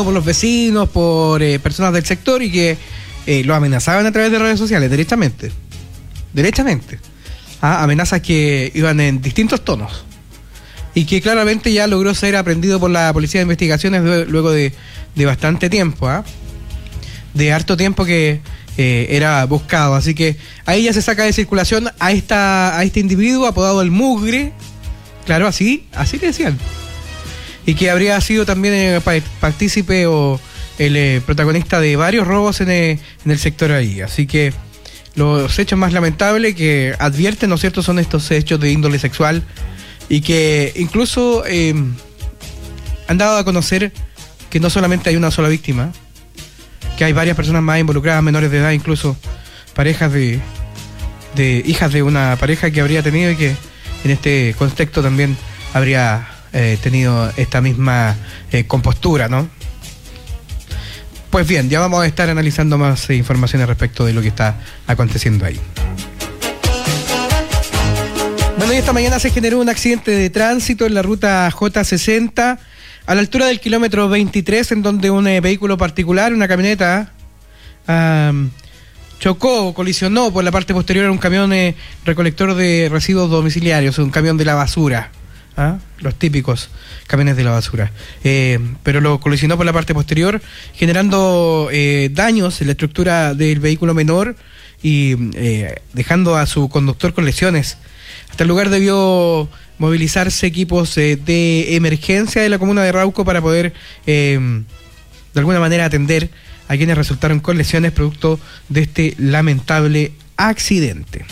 por los vecinos, por personas del sector y que lo amenazaban a través de redes sociales, derechamente. Amenazas que iban en distintos tonos y que claramente ya logró ser aprendido por la Policía de Investigaciones luego de bastante tiempo, de harto tiempo que era buscado. Así que ahí ya se saca de circulación a este individuo apodado el Mugre, claro, así le decían, y que habría sido también partícipe o el protagonista de varios robos en el sector ahí. Así que los hechos más lamentables que advierten, ¿no es cierto?, son estos hechos de índole sexual y que incluso han dado a conocer que no solamente hay una sola víctima, que hay varias personas más involucradas, menores de edad, incluso parejas de hijas de una pareja que habría tenido y que en este contexto también habría tenido esta misma compostura, ¿no? Pues bien, ya vamos a estar analizando más informaciones respecto de lo que está aconteciendo ahí. Bueno, y esta mañana se generó un accidente de tránsito en la ruta J60 a la altura del kilómetro 23, en donde un vehículo particular, una camioneta, colisionó por la parte posterior a un camión recolector de residuos domiciliarios, un camión de la basura. Los típicos camiones de la basura, pero lo colisionó por la parte posterior, generando daños en la estructura del vehículo menor y dejando a su conductor con lesiones. Hasta el lugar debió movilizarse equipos de emergencia de la comuna de Rauco para poder de alguna manera atender a quienes resultaron con lesiones producto de este lamentable accidente.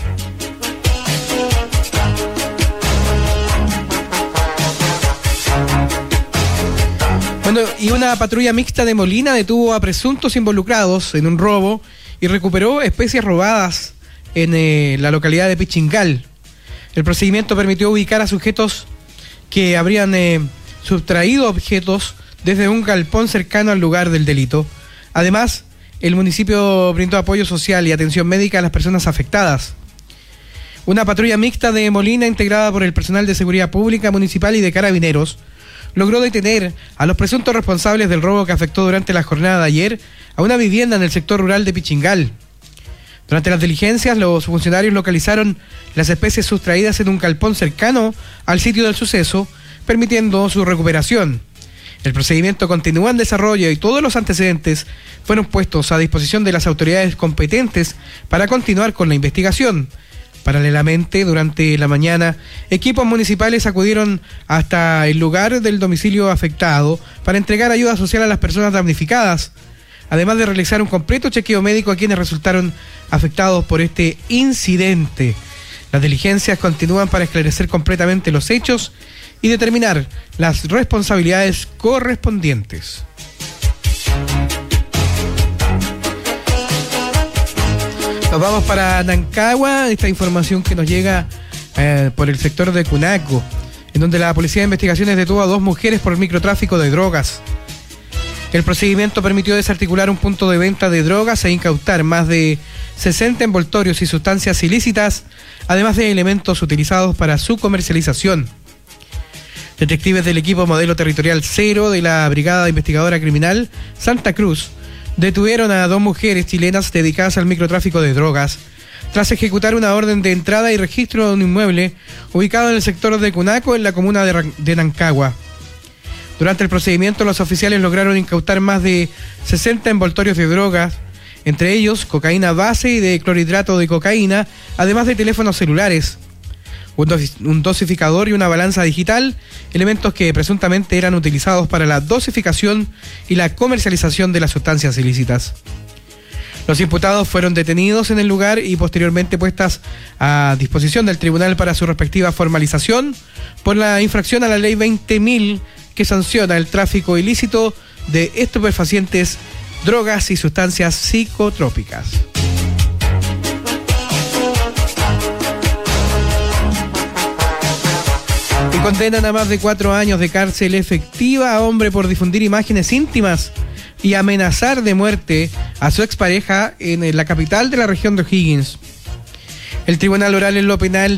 Bueno, y una patrulla mixta de Molina detuvo a presuntos involucrados en un robo y recuperó especies robadas en la localidad de Pichingal. El procedimiento permitió ubicar a sujetos que habrían sustraído objetos desde un galpón cercano al lugar del delito. Además, el municipio brindó apoyo social y atención médica a las personas afectadas. Una patrulla mixta de Molina, integrada por el personal de seguridad pública municipal y de carabineros, logró detener a los presuntos responsables del robo que afectó durante la jornada de ayer a una vivienda en el sector rural de Pichingal. Durante las diligencias, los funcionarios localizaron las especies sustraídas en un galpón cercano al sitio del suceso, permitiendo su recuperación. El procedimiento continúa en desarrollo y todos los antecedentes fueron puestos a disposición de las autoridades competentes para continuar con la investigación. Paralelamente, durante la mañana, equipos municipales acudieron hasta el lugar del domicilio afectado para entregar ayuda social a las personas damnificadas, además de realizar un completo chequeo médico a quienes resultaron afectados por este incidente. Las diligencias continúan para esclarecer completamente los hechos y determinar las responsabilidades correspondientes. Nos vamos para Nancagua, esta información que nos llega por el sector de Cunaco, en donde la Policía de Investigaciones detuvo a 2 mujeres por microtráfico de drogas. El procedimiento permitió desarticular un punto de venta de drogas e incautar más de 60 envoltorios y sustancias ilícitas, además de elementos utilizados para su comercialización. Detectives del equipo Modelo Territorial 0 de la Brigada Investigadora Criminal Santa Cruz detuvieron a 2 mujeres chilenas dedicadas al microtráfico de drogas, tras ejecutar una orden de entrada y registro de un inmueble ubicado en el sector de Cunaco, en la comuna de Nancagua. Durante el procedimiento, los oficiales lograron incautar más de 60 envoltorios de drogas, entre ellos cocaína base y de clorhidrato de cocaína, además de teléfonos celulares, un dosificador y una balanza digital, elementos que presuntamente eran utilizados para la dosificación y la comercialización de las sustancias ilícitas. Los imputados fueron detenidos en el lugar y posteriormente puestas a disposición del tribunal para su respectiva formalización por la infracción a la ley 20.000 que sanciona el tráfico ilícito de estupefacientes, drogas y sustancias psicotrópicas. Y condenan a más de 4 años de cárcel efectiva a hombre por difundir imágenes íntimas y amenazar de muerte a su expareja en la capital de la región de O'Higgins. El Tribunal Oral en lo Penal